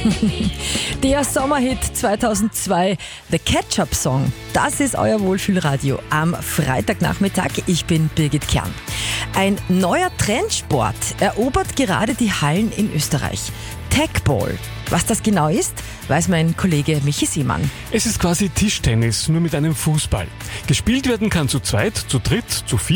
Der Sommerhit 2002, The Ketchup Song. Das ist euer Wohlfühlradio am Freitagnachmittag. Ich bin Birgit Kern. Ein neuer Trendsport erobert gerade die Hallen in Österreich. Tagball. Was das genau ist, weiß mein Kollege Michi Seemann. Es ist quasi Tischtennis, nur mit einem Fußball. Gespielt werden kann zu zweit, zu dritt, zu viert.